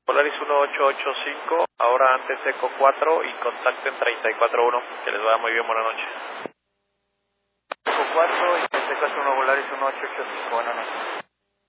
Volaris 1885, ahora antes Eco 4 y contacten 341, que les vaya muy bien, buenas noches. Eco 4 y Eco 1 Volaris 1885, buenas noches.